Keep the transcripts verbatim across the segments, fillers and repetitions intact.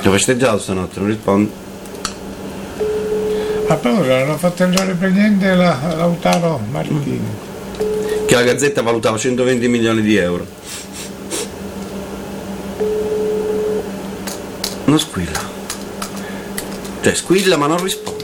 Ti ho festeggiato stanotte, non rispondi. A proposito, hanno fatto andare per niente la, Lautaro Martini. Mm. Che la Gazzetta valutava centoventi milioni di euro. Non squilla. Cioè squilla ma non risponde.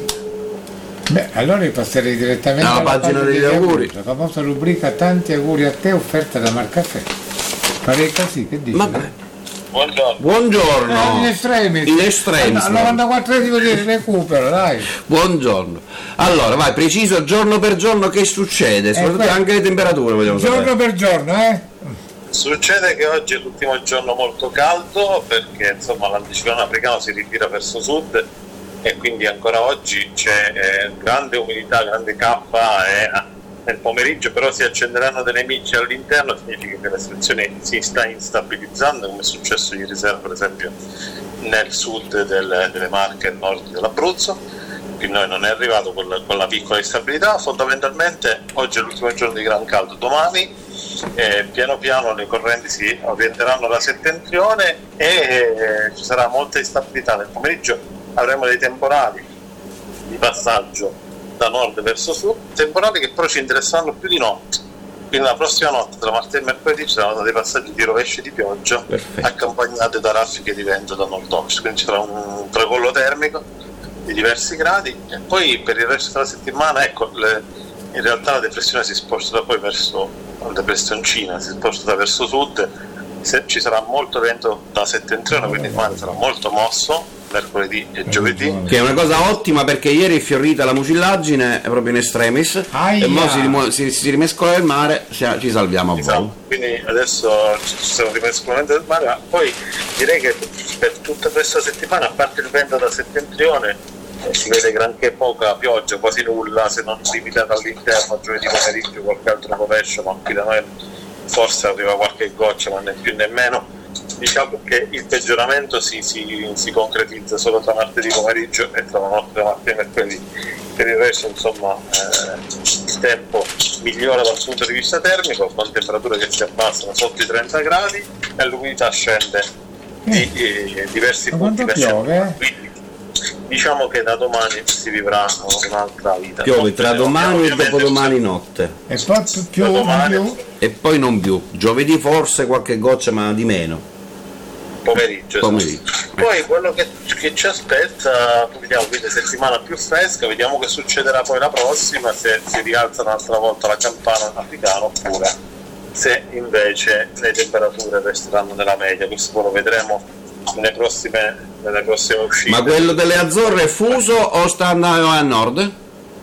Beh, allora io passerei direttamente alla, alla pagina degli auguri. auguri. La famosa rubrica tanti auguri a te offerta da Marcaffè. Farei così, che dici? Vabbè. Buongiorno. Buongiorno. Eh, in estremis. In estremis. Al novantaquattro di vedere recupero, dai. Buongiorno. Allora, vai, preciso giorno per giorno che succede, soprattutto eh, anche le temperature vogliamo giorno sapere. per giorno, eh? Succede che oggi è l'ultimo giorno molto caldo perché insomma l'anticiclone africano si ritira verso sud e quindi ancora oggi c'è eh, grande umidità, grande cappa e nel pomeriggio però si accenderanno delle micce all'interno, significa che la situazione si sta instabilizzando, come è successo ieri sera per esempio nel sud del, delle Marche e nord dell'Abruzzo. Quindi noi non è arrivato quella, quella piccola instabilità. Fondamentalmente oggi è l'ultimo giorno di gran caldo, domani eh, piano piano le correnti si orienteranno alla settentrione e eh, ci sarà molta instabilità. Nel pomeriggio avremo dei temporali di passaggio da nord verso sud, temporali che però ci interesseranno più di notte. Quindi la prossima notte, tra martedì e mercoledì, ci saranno dei passaggi di rovesci di pioggia. Perfetto. Accompagnate da raffiche di vento da nord-ovest, quindi ci sarà un tracollo termico di diversi gradi e poi per il resto della settimana, ecco, le, in realtà la depressione si sposta da poi verso la depressioncina, si sposta da verso sud, se, ci sarà molto vento da settentrione, quindi domani sarà molto mosso, mercoledì e giovedì. Che è una cosa ottima perché ieri è fiorita la mucillaggine proprio in estremis. Aia. E ora si, rimu- si, si rimescola il mare, ci salviamo a esatto. volo. Quindi adesso ci sono rimescolamenti del mare, ma poi direi che per tutta questa settimana, a parte il vento da settentrione, eh, si vede granché poca pioggia, quasi nulla, se non limitata all'interno, giovedì pomeriggio qualche altro rovescio, ma qui da noi forse arriva qualche goccia, ma né più né meno. Diciamo che il peggioramento si, si, si concretizza solo tra martedì pomeriggio e tra la notte da martedì e mercoledì. Per il resto, insomma, eh, il tempo migliora dal punto di vista termico, con temperature che si abbassano sotto i trenta gradi e l'umidità scende di eh, diversi punti percentuali. Quindi diciamo che da domani si vivrà un'altra vita. Piove tra domani e dopodomani notte. E poi più, più. E poi non più. Giovedì forse qualche goccia, ma di meno. Pomeriggio, pomeriggio. Esatto. Poi quello che, che ci aspetta, vediamo, quindi settimana più fresca, vediamo che succederà poi la prossima, se si rialza un'altra volta la campana africana oppure se invece le temperature resteranno nella media. Questo poi lo vedremo nelle prossime, nelle prossime uscite. Ma quello delle Azzorre è fuso o sta andando a nord?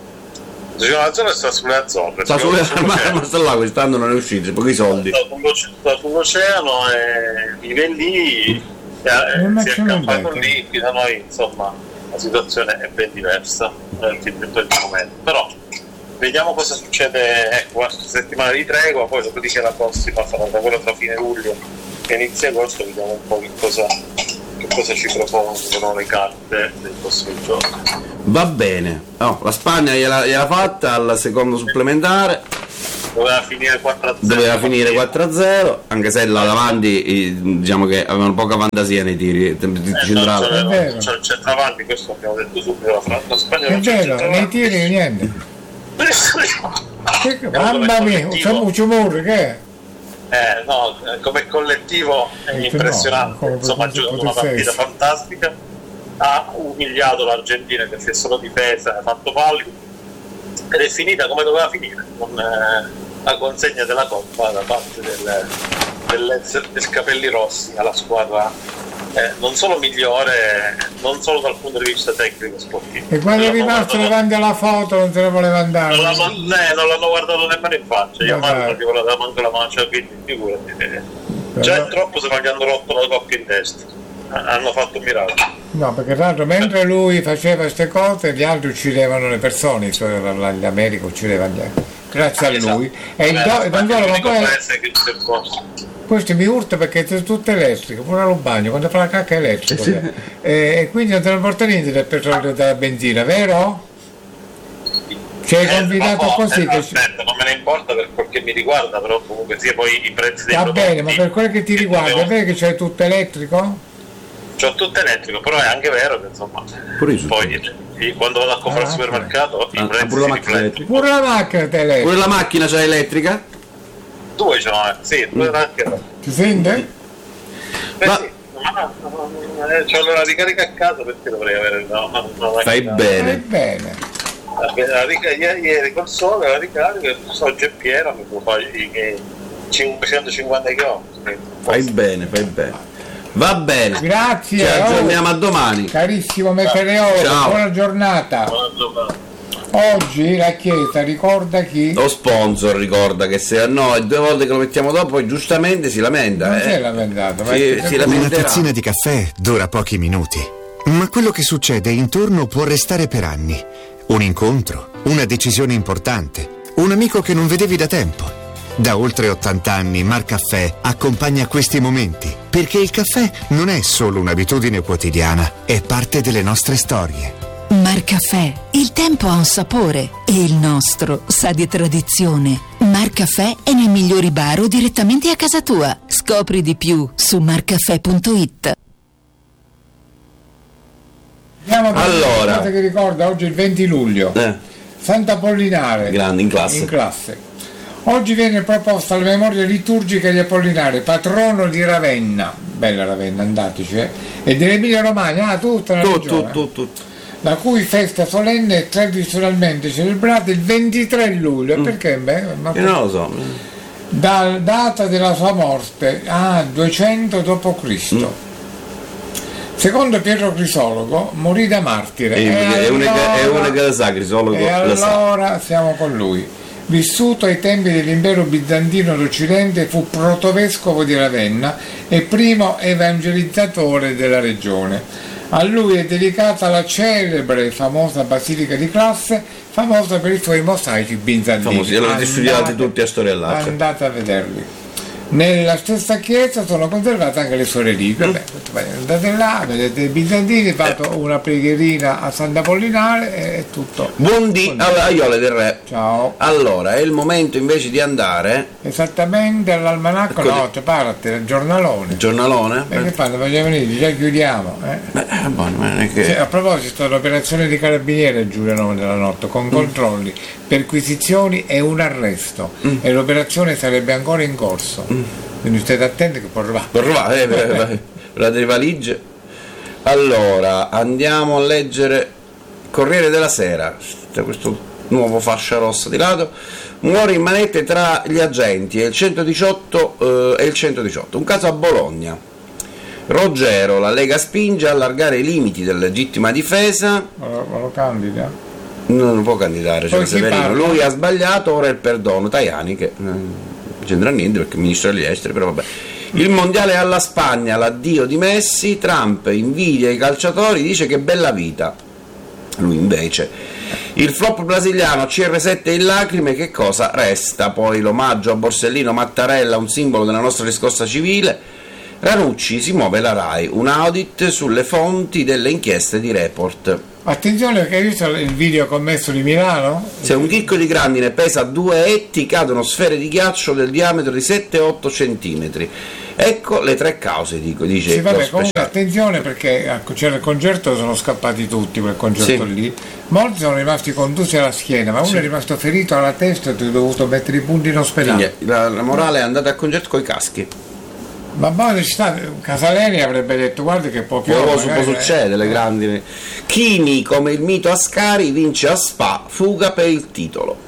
L'Azzorre sta sulle Azzorre, sta sulle Azzorre, ma sta là, quest'anno non è uscito, pochi soldi. Sta sull'oceano e vive lì, mm. si è accampato lì, qui da noi insomma la situazione è ben diversa nel momento. Però vediamo cosa succede, ecco, questa settimana di tregua, poi dopodiché la prossima sarà da quella tra fine luglio e inizio agosto, vediamo un po' che cosa, che cosa ci propongono le carte dei prossimi giorni. Va bene, oh, la Spagna gliela, gliela fatta al secondo supplementare. Doveva finire quattro a zero. Doveva finire quattro a zero, anche se là davanti diciamo che avevano poca fantasia nei tiri eh, centrali. No, c'è il centravanti, questo abbiamo detto subito, la, la Spagna non c'è. È vero, nei tiri niente. Mamma mia, siamo ciumori, che è? Eh, no, come collettivo è impressionante, no, insomma ha giocato una partita fantastica, ha umiliato l'Argentina che si è solo difesa, ha fatto falli ed è finita come doveva finire, con eh, la consegna della Coppa da parte del, del, del Capelli Rossi alla squadra eh, non solo migliore, non solo dal punto di vista tecnico sportivo. E quando è rimasto davanti alla foto non se ne voleva andare? Non, l'hanno, eh, non l'hanno guardato nemmeno in faccia, io non gli voleva manco la mancia, quindi figurati, eh. Già è troppo se non gli hanno rotto la coppia in testa, hanno fatto un miracolo. No, perché tra l'altro mentre lui faceva queste cose gli altri uccidevano le persone, l'America uccideva gli altri, grazie a lui. E il do, non solo, ma poi questo mi urta perché è tutto elettrico, pure allo bagno, quando fa la cacca è elettrico. Sì. E, e quindi non te ne porta niente del petrolio e della benzina, vero? Ci hai eh, confidato no, così? Eh, che aspetta, non me ne importa per quel che mi riguarda, però comunque sia poi i prezzi dei va prodotti. Bene, ma per quel che ti riguarda, è vero che c'è tutto elettrico? c'ho tutto elettrico, però è anche vero che insomma poi io, quando vado a comprare al supermercato ah, ah, pure, la macchina pure la macchina elettrica. Pure la macchina c'è elettrica? Due ce l'ho, sì, due macchine. Ti sente? Beh, ma... sì. Ma no, no, no, eh, c'ho la ricarica a casa, perché dovrei avere una, una macchina. Fai bene. Fai bene. La, la rica- ieri col sole la ricarica, oggi è piena, mi può fare i cinquecentocinquanta chilometri. Fai bene, fai bene. Va bene. Grazie. Ci aggiorniamo a domani. Carissimo meteorologo, ciao. Buona giornata. Buona giornata. Oggi la Chiesa ricorda chi? Lo sponsor ricorda che se no è due volte che lo mettiamo dopo poi giustamente si lamenta. Non eh. si è lamentato. Ma si, è si Una tazzina di caffè dura pochi minuti, ma quello che succede intorno può restare per anni. Un incontro, una decisione importante, un amico che non vedevi da tempo. Da oltre ottanta anni Marcaffè accompagna questi momenti, perché il caffè non è solo un'abitudine quotidiana, è parte delle nostre storie. Marcaffè, il tempo ha un sapore e il nostro sa di tradizione. Marcaffè è nei migliori bar o direttamente a casa tua. Scopri di più su marcaffè punto it. Andiamo a allora, cosa che ricorda oggi il venti luglio. Eh. Sant'Apollinare. Grande, in classe. In classe. Oggi viene proposta la memoria liturgica di Apollinare, patrono di Ravenna. Bella Ravenna, andateci, eh. E dell'Emilia Romagna, ah, tutta la Tu, regione. tu, tu, tu. La cui festa solenne è tradizionalmente celebrata il ventitré luglio. Mm. Perché? Beh, ma Io non lo so. dalla data della sua morte, ah, duecento dopo Cristo. Mm. Secondo Pietro Crisologo morì da martire. È, e è unica, allora, è unica che la sa, Crisologo e la sa. allora siamo con lui. Vissuto ai tempi dell'impero bizantino d'Occidente, fu protovescovo di Ravenna e primo evangelizzatore della regione. A lui è dedicata la celebre e famosa Basilica di Classe, famosa per i suoi mosaici bizantini. Famosi, li avete studiati tutti a storia all'acqua. Andate a vederli. Nella stessa chiesa sono conservate anche le sue reliquie. Beh, andate là, vedete i bizantini, fate una preghierina a Sant'Apollinare e è tutto. Buondì alla Aiole del Re. Ciao. Allora, è il momento invece di andare. Esattamente all'almanacco, Ecco, no, ti parte il giornalone. Giornalone? E che fanno? Vogliamo venire, già chiudiamo. Eh? Beh, buono, non è che... Cioè, a proposito, l'operazione di carabinieri a Giulio nove della notte con controlli, perquisizioni e un arresto. Mm. E l'operazione sarebbe ancora in corso. Mm. Quindi state attenti che può arrivare. Può arrivare, eh, per, per, per le valigie. Allora, andiamo a leggere Corriere della Sera. C'è questo nuovo fascia rossa di lato. Muore in manette tra gli agenti e il centodiciotto eh, e il centodiciotto. Un caso a Bologna. Roggero, la Lega spinge a allargare i limiti della legittima difesa. Ma lo, ma lo candida? Non, non può candidare, cioè Severino. Lui ha sbagliato, ora il perdono. Tajani, che non c'entra niente perché è ministro degli esteri, però vabbè. Il mondiale alla Spagna, l'addio di Messi. Trump invidia i calciatori, dice che bella vita. Lui invece. Il flop brasiliano, C R sette in lacrime, che cosa resta? Poi l'omaggio a Borsellino Mattarella, un simbolo della nostra riscossa civile. Ranucci, si muove la RAI, un audit sulle fonti delle inchieste di Report. Attenzione, perché hai visto il video commesso di Milano? Se un chicco di grandine pesa due etti, cadono sfere di ghiaccio del diametro di sette otto centimetri. Ecco le tre cause, dico, dice sì, vabbè, lo comunque attenzione, perché c'era il concerto, sono scappati tutti quel concerto sì. lì. Molti sono rimasti contusi alla schiena, ma uno sì. è rimasto ferito alla testa e ti ho dovuto mettere i punti in ospedale. Quindi, la, la morale è andata al concerto coi caschi. Ma poi Casaleni avrebbe detto guarda che può più può succede le grandi. Chini come il mito Ascari vince a Spa, fuga per il titolo.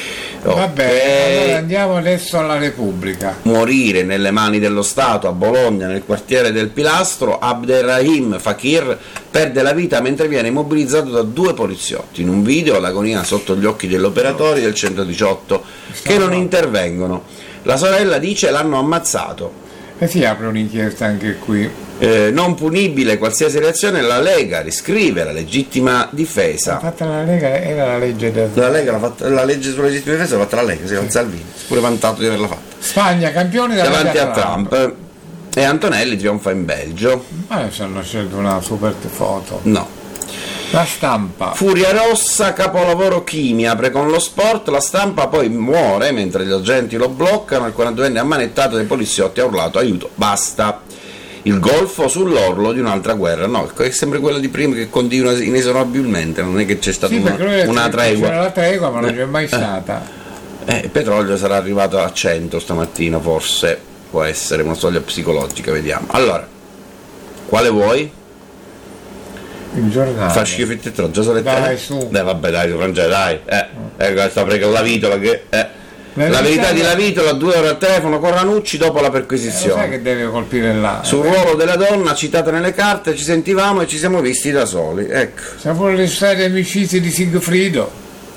Vabbè, okay. Allora andiamo adesso alla Repubblica. Morire nelle mani dello Stato a Bologna, nel quartiere del Pilastro. Abderrahim Fakir perde la vita mentre viene immobilizzato da due poliziotti. In un video l'agonia sotto gli occhi degli operatori del centodiciotto che non intervengono. La sorella dice l'hanno ammazzato. E si apre un'inchiesta anche qui. Eh, non punibile qualsiasi reazione, la Lega riscrive la legittima difesa. L'ha fatta la Lega, era la legge del... La Lega l'ha fatta, la legge sulla legittima difesa l'ha fatta la Lega, si chiama sì. Salvini, si è pure vantato di averla fatta. Spagna, campione davanti a Trump. Trump. E Antonelli trionfa in Belgio. Ma adesso hanno scelto una super foto. No. La Stampa. Furia rossa, capolavoro Chini, apre con lo sport. La Stampa poi muore mentre gli agenti lo bloccano. Il quarantaduenne ammanettato dai poliziotti ha urlato aiuto, basta. il Golfo sull'orlo di un'altra guerra. No, è sempre quella di prima che continua inesorabilmente, non è che c'è stata sì, una, una tregua. C'era la tregua, ma non c'è mai stata. Eh, il petrolio sarà arrivato a cento stamattina, forse può essere una soglia psicologica, vediamo. Allora, quale vuoi? Il giornale. Fa schifo il tetro, già sono dai, su. Dai, vabbè, dai, Francesco, dai. Eh, eh, sta prega la vitola che... Eh. La, la verità di Lavitola, due ore al telefono con Ranucci dopo la perquisizione. Eh, sai che deve colpire là. Sul eh. ruolo della donna citata nelle carte ci sentivamo e ci siamo visti da soli. Ecco. Siamo pure le storie amicizie di Sigfrido.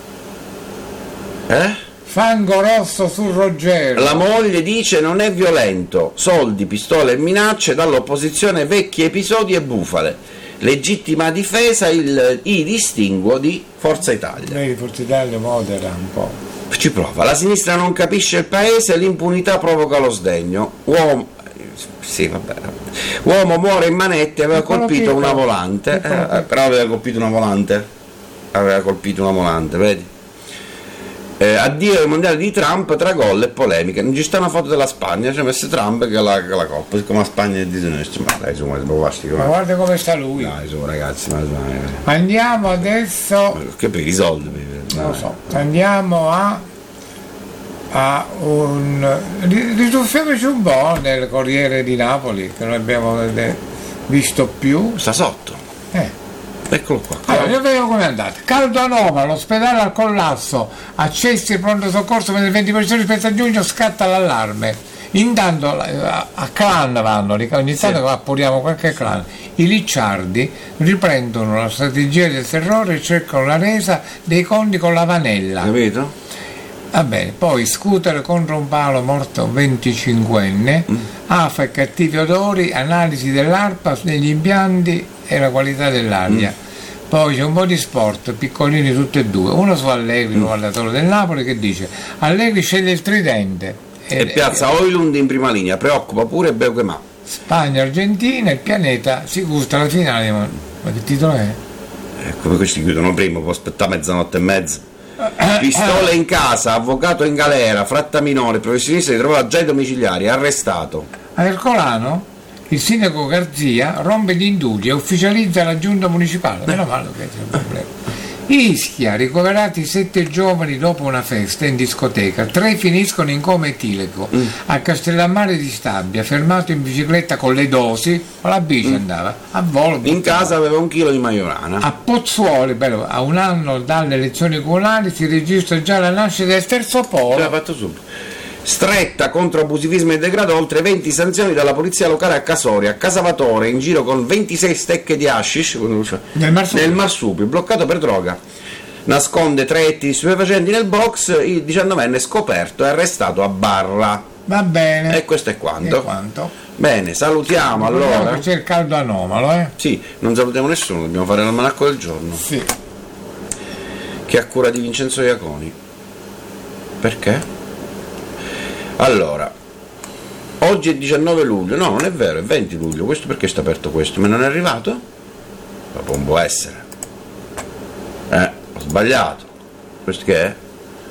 Eh? Fango rosso su Ruggero. La moglie dice non è violento. Soldi, pistole e minacce dall'opposizione, vecchi episodi e bufale. Legittima difesa, il, i distinguo di Forza Italia. Lei di Forza Italia modera un po'. Ci prova, la sinistra non capisce il paese, l'impunità provoca lo sdegno. Uomo, sì, vabbè. Uomo muore in manette, aveva colpito una volante, eh, però aveva colpito una volante, aveva colpito una volante, vedi? Eh, addio ai mondiali di Trump tra gol e polemiche. Non ci sta una foto della Spagna, ci ha messo Trump che la, che la coppa, siccome la Spagna è di sinistra. Ma dai, insomma, ma guarda come sta lui. Dai, su ragazzi, ma, ma, andiamo adesso. Che per i soldi? Non lo so. Andiamo a a un rituffiamoci un po' nel Corriere di Napoli che non abbiamo visto più. Sta sotto. Eh. Eccolo qua. Allora, io vedo come è andata. Caldo a Nova, l'ospedale al collasso, accessi il pronto soccorso per il venti per cento rispetto a giugno, scatta l'allarme. Intanto a, a clan vanno, ogni tanto sì. Appuriamo qualche clan. I licciardi riprendono la strategia del terrore e cercano la resa dei conti con la Vanella. Capito? Va bene, poi scooter contro un palo, morto venticinquenne, mm. afa e cattivi odori, analisi dell'ARPA negli impianti e la qualità dell'aria. Mm. Poi c'è un po' di sport, piccolini tutti e due, uno su Allegri, mm. l'allenatore del Napoli, che dice Allegri sceglie il tridente. E, e piazza Højlund in prima linea, preoccupa pure Beuquemà. Spagna, Argentina, il pianeta si gusta la finale, ma, ma che titolo è? Eh, come questi chiudono prima, può aspettare mezzanotte e mezza. Pistole in casa, avvocato in galera, fratta minore, professionista ritrovato già ai domiciliari, arrestato. A Ercolano il sindaco Garzia rompe gli indulti e ufficializza la giunta municipale. Meno male che c'è un problema. Ischia, ricoverati sette giovani dopo una festa in discoteca, tre finiscono in coma etilico. Mm. A Castellammare di Stabia, fermato in bicicletta con le dosi, con la bici mm. andava, a volo. In casa aveva un chilo di Majorana. A Pozzuoli, bello, a un anno dalle elezioni comunali si registra già la nascita del terzo polo. Ce l'ha fatto subito. Stretta contro abusivismo e degrado, oltre venti sanzioni dalla polizia locale a Casoria. Casavatore in giro con ventisei stecche di hashish nel marsupio. nel marsupio, bloccato per droga. Nasconde tre etti di stupefacenti nel box, il diciannovenne scoperto e arrestato a Barra. Va bene. E questo è quanto. E quanto? Bene, salutiamo sì, allora. C'è il caldo anomalo, eh? Sì, non salutiamo nessuno, dobbiamo fare l'almanacco del giorno. Sì. Che è a cura di Vincenzo Iaconi. Perché? Allora, oggi è diciannove luglio, no, non è vero, è venti luglio, questo perché sta aperto questo? Ma non è arrivato? Dopo non può essere. Eh, ho sbagliato. Questo che è?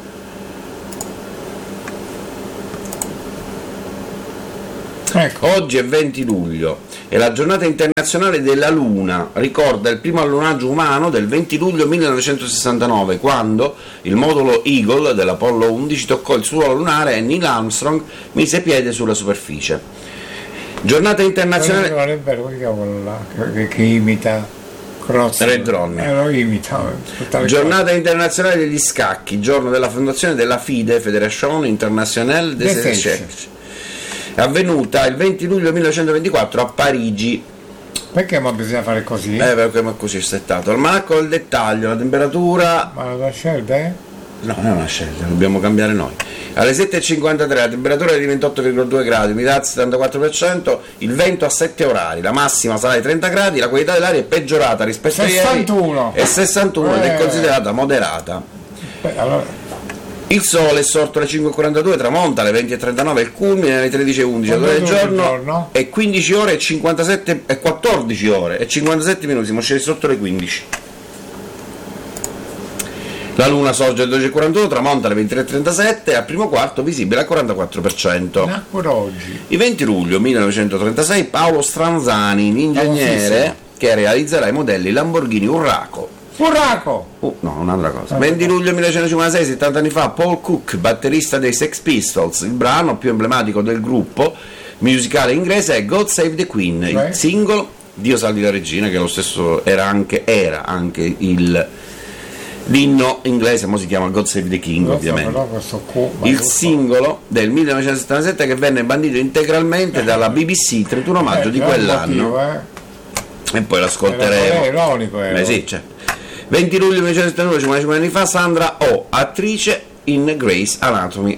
Ecco. Oggi è venti luglio e la giornata internazionale della Luna ricorda il primo allunaggio umano del venti luglio millenovecentosessantanove, quando il modulo Eagle dell'Apollo undici toccò il suolo lunare e Neil Armstrong mise piede sulla superficie. Giornata internazionale... Non è vero, quello là, che, che imita Cross. Red Ron. Eh, lo imita. Giornata cose. internazionale degli scacchi, giorno della fondazione della FIDE, Fédération Internationale des Échecs, avvenuta il venti luglio millenovecentoventiquattro a Parigi. Perché ma bisogna fare così? Eh, perché ma così è settato. Almanacco del dettaglio, la temperatura... Ma la scelta è? No, non è una scelta, dobbiamo cambiare noi. Alle sette e cinquantatré la temperatura è di ventotto virgola due gradi, umidità settantaquattro per cento, il vento a sette orari, la massima sarà di trenta gradi, la qualità dell'aria è peggiorata rispetto a ieri. sessantuno. È sessantuno ed eh. è considerata moderata. Beh, allora... Il sole è sorto alle cinque e quarantadue, tramonta alle venti e trentanove, il culmine alle tredici e undici del giorno, giorno e quindici ore e cinquantasette e quattordici ore e cinquantasette minuti, siamo scesi sotto le quindici. La Luna sorge alle dodici e quarantuno, tramonta alle ventitré e trentasette, al primo quarto visibile al quarantaquattro per cento. Nacquero oggi. Il venti luglio millenovecentotrentasei Paolo Stranzani, l'ingegnere che realizzerà i modelli Lamborghini Urraco. Urraco! Uh, no, un'altra cosa. venti luglio millenovecentocinquantasei, settanta anni fa, Paul Cook, batterista dei Sex Pistols. Il brano più emblematico del gruppo musicale inglese è God Save the Queen, il Beh. singolo Dio salvi la regina, che lo stesso era anche, era anche il l'inno inglese, mo si chiama God Save the King, Lo so, ovviamente. però questo cu- ma Il lo so. singolo del millenovecentosettantasette che venne bandito integralmente dalla B B C il trentuno maggio Eh, di c'era un quell'anno. motivo, eh. E poi Era, l'ascolteremo. era ironico, era. Eh sì, c'è. venti luglio millenovecentosettantanove, cinquantacinque anni fa, Sandra Oh, attrice in Grey's Anatomy.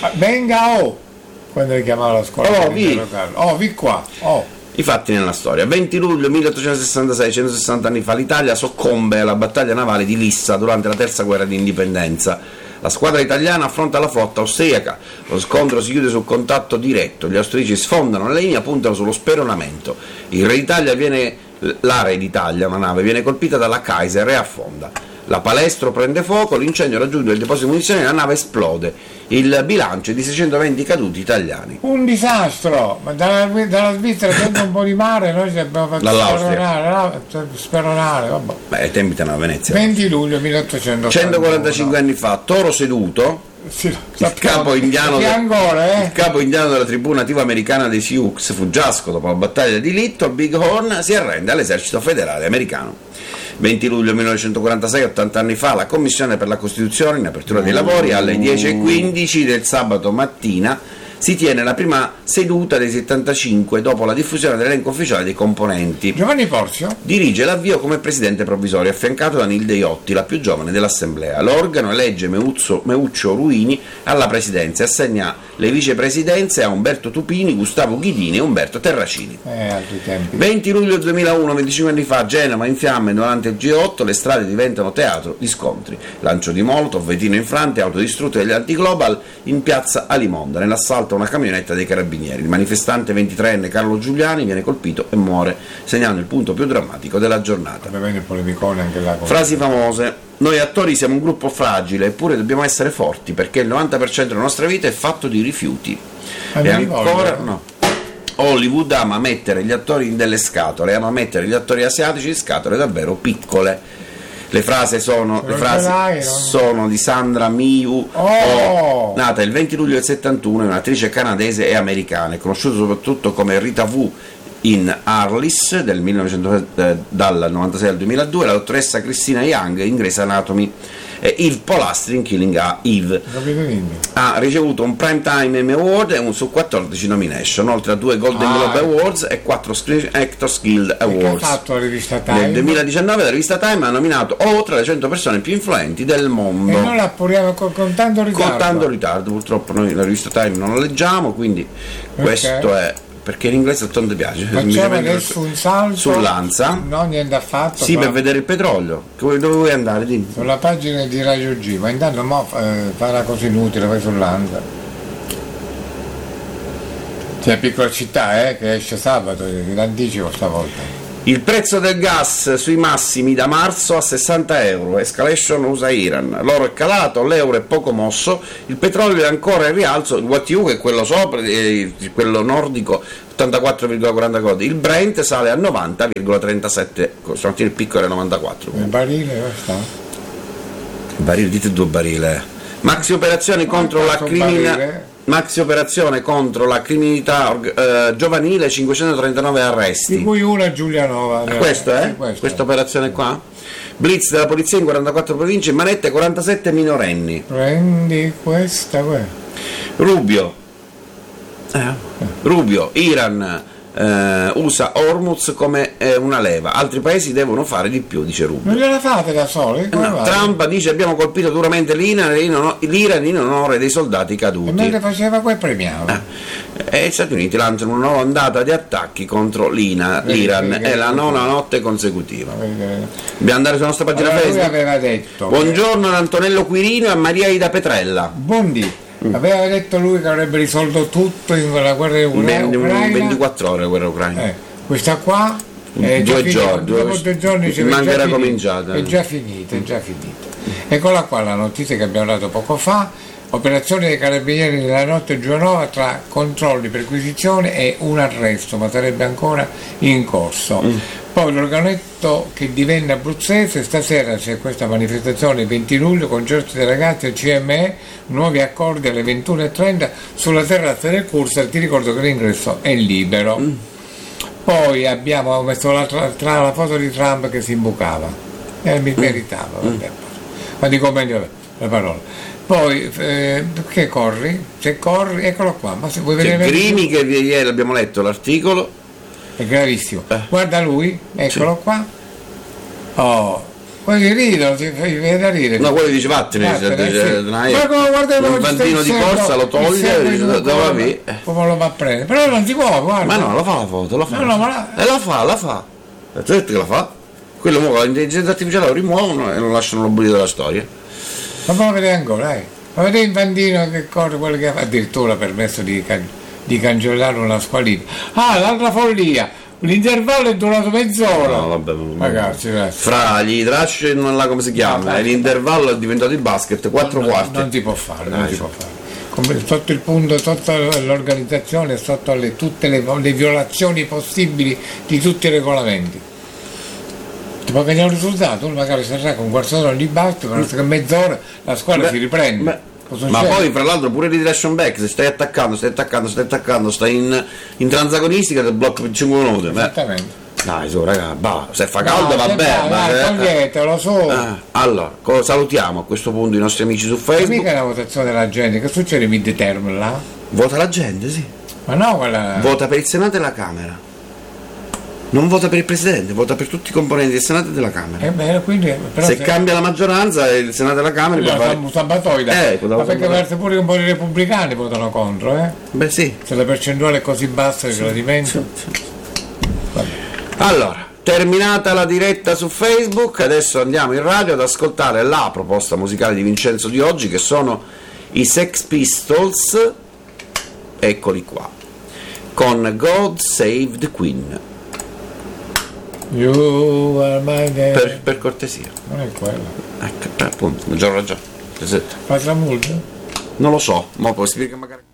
Venga, oh! Quando li chiamava la scuola. Oh, per vi. interrogarlo. Oh, vi qua, oh. I fatti nella storia. venti luglio milleottocentosessantasei, centosessanta anni fa, l'Italia soccombe alla battaglia navale di Lissa durante la terza guerra di indipendenza. La squadra italiana affronta la flotta austriaca. Lo scontro si chiude sul contatto diretto. Gli austriaci sfondano la linea e puntano sullo speronamento. Il Re d'Italia viene, l'area d'Italia, una nave, viene colpita dalla Kaiser e affonda. La Palestro prende fuoco, l'incendio raggiunge il deposito di munizioni e la nave esplode. Il bilancio è di seicentoventi caduti italiani. Un disastro! Ma dalla, dalla Svizzera prende un po' di mare, noi ci abbiamo fatto Dall'Austria. speronare, no? speronare, vabbè. Beh, ai tempi erano a Venezia. venti luglio milleottocento centoquarantacinque anni fa, toro seduto, Sì, il capo indiano, Sì, ancora, eh? il capo indiano della tribù nativa americana dei Sioux, Fuggiasco, dopo la battaglia di Little Bighorn, si arrende all'esercito federale americano. venti luglio millenovecentoquarantasei, ottanta anni fa, la Commissione per la Costituzione, in apertura dei lavori, alle dieci e quindici del sabato mattina, si tiene la prima seduta dei settantacinque dopo la diffusione dell'elenco ufficiale dei componenti. Giovanni Porzio? Dirige l'avvio come presidente provvisorio, affiancato da Nilde Iotti, la più giovane dell'Assemblea. L'organo elegge Meuzzo, Meuccio Ruini alla presidenza e assegna le vicepresidenze a Umberto Tupini, Gustavo Ghidini e Umberto Terracini. Eh, altri tempi. venti luglio duemilauno, venticinque anni fa, Genova in fiamme durante il G otto, le strade diventano teatro di scontri. Lancio di Molotov, vetino infrante, auto distrutte dagli antiglobal in piazza Alimonda. Nell'assalto a una camionetta dei carabinieri. Il manifestante ventitreenne Carlo Giuliani viene colpito e muore, segnando il punto più drammatico della giornata. Ovviamente il polemicone anche là. Frasi famose. Noi attori siamo un gruppo fragile, eppure dobbiamo essere forti, perché il novanta per cento della nostra vita è fatto di rifiuti. Ah, e mi ricordo. ancora no. Hollywood ama mettere gli attori in delle scatole, ama mettere gli attori asiatici in scatole davvero piccole. Le frasi sono, le frasi sono di Sandra Miu, Oh! nata il venti luglio del settantuno, è un'attrice canadese e americana, è conosciuta soprattutto come Rita Wu in Arliss del millenovecento, eh, dal novantasei al duemiladue, la dottoressa Christina Young in Grey's Anatomy e Yves Polastri in Killing Eve. Ha ricevuto un Primetime Emmy Award e un su quattordici nomination, oltre a due Golden Ah, Globe Awards e quattro Screen Actors Guild Awards. Che ha fatto la rivista Time? Nel duemiladiciannove la rivista Time ha nominato oltre le cento persone più influenti del mondo. E noi la appuriamo con, con tanto ritardo. Con tanto ritardo, purtroppo noi la rivista Time non la leggiamo, quindi Okay. questo è perché in inglese tanto piace. Facciamo adesso un salto sull'Ansa. No, niente affatto. Sì, però per vedere il petrolio. Dove vuoi andare? Dimmi. sulla pagina di Radio G, ma intanto mo, eh, fa una cosa inutile, vai sull'Ansa. C'è Piccola Città, eh, che esce sabato, in anticipo stavolta. Il prezzo del gas sui massimi da marzo a sessanta euro, escalation U S A-Iran. L'oro è calato, l'euro è poco mosso, il petrolio è ancora in rialzo, il W T I U che è quello sopra, eh, quello nordico ottantaquattro virgola quaranta codi, il Brent sale a novanta virgola trentasette, stamattina il picco era novantaquattro. Il barile dove sta? Barile, dite due barile. Maxi operazioni contro la criminalità. Maxi operazione contro la criminalità eh, giovanile, cinquecentotrentanove arresti. Di cui una Giulianova. Ah, questo è? Sì, questo. Questa operazione qua? Blitz della polizia in quarantaquattro province, in manette quarantasette minorenni. Prendi questa, quella. Rubio. Eh. Rubio, Iran eh, usa Hormuz come eh, una leva. Altri paesi devono fare di più, dice Rubio. Non gliela fate da soli? Come No, va? Trump dice abbiamo colpito duramente l'Iran, l'Iran in onore dei soldati E caduti. mentre faceva quel premiava. E gli Stati Uniti lanciano una nuova ondata di attacchi contro l'Ina, Vedi, l'Iran, vedi, è la vedi. nona notte consecutiva. Vedi, vedi. Dobbiamo andare sulla nostra pagina Allora, lui Facebook. aveva detto. Buongiorno ad Antonello Quirino e a Maria Ida Petrella. Bondi. Aveva detto lui che avrebbe risolto tutto in quella guerra In ucra- ben- ucraina. ventiquattro ore la guerra ucraina. Eh, questa qua È due finito, giorni, dopo due giorni ci manca era finito, cominciata. È già finita, è già finita. Eccola qua la notizia che abbiamo dato poco fa. Operazione dei carabinieri nella notte Giovanova tra controlli, perquisizione e un arresto, ma sarebbe ancora in corso. Mm. Poi l'organetto che divenne abruzzese, stasera c'è questa manifestazione il venti luglio, concerto dei ragazzi al C M E, nuovi accordi alle ventuno e trenta sulla terrazza del Cursal, ti ricordo che l'ingresso è libero. Mm. Poi abbiamo messo la, tra, tra la foto di Trump che si imbucava, e mi meritava, mm. vabbè. Ma dico meglio le parole. Poi eh, che corri? Se corri, eccolo qua. Ma se vuoi vedere Grini che ieri abbiamo letto l'articolo. È gravissimo. Eh. Guarda lui, eccolo sì. qua. Oh, quelli ridono, ti fai da ridere. No, quello dice vattene, vattene dice, sì. dai, ma come guarda il vantino di corsa lo toglie e dice dove vi? Come lo va a prendere? Però non si può, guarda. Ma no, la fa la foto, la fa. No, no, ma la... E la fa, la fa. E tu hai detto che la fa? Quello con l'intelligenza artificiale lo rimuovono e lo lasciano l'oblio della storia. Ma fammi vedere ancora, eh. Ma vedete il bambino che corre, quello che ha addirittura permesso di, can- di cancellare una squalifica. Ah, l'altra follia, l'intervallo è durato mezz'ora. No, vabbè, ragazzi, ragazzi. Fra gli trash e non là come si chiama, no, e l'intervallo è diventato il basket, quattro no, quarti. Non si può fare, non ah, si può fare. Come sotto il punto, sotto l'organizzazione, sotto le, tutte le, le violazioni possibili di tutti i regolamenti. Poi che un risultato, uno magari sarà con qualcosa di basso, ma che mezz'ora la squadra beh, si riprende. Beh, ma poi fra l'altro pure di direction back, se stai attaccando, stai attaccando, stai attaccando, stai in, in transagonistica ti blocco per cinque minuti. Esattamente. Dai su raga, bah, se fa caldo no, va bene. Ma eh, toglietelo su. Eh, allora, salutiamo a questo punto i nostri amici su Facebook. Ma mica è la votazione della gente, che succede mid term là? Vota la gente, sì. Ma no, quella. Vota per il Senato e la Camera. Non vota per il Presidente, vota per tutti i componenti del Senato e della Camera. Eh beh, quindi, però se, se cambia la maggioranza il Senato e la Camera no, fare... un sabatoida. Eh, ma perché verso pure un po' di repubblicani votano contro, eh? Beh sì. Se la percentuale è così bassa sì, che la dimentico. Sì, sì. Allora, terminata la diretta su Facebook, adesso andiamo in radio ad ascoltare la proposta musicale di Vincenzo di oggi, che sono i Sex Pistols, eccoli qua, con God Save the Queen. You are my per, per cortesia. Non è quello. Ecco, appunto, già ragione. Fa tramulto? Non lo so, ma poi spiega magari.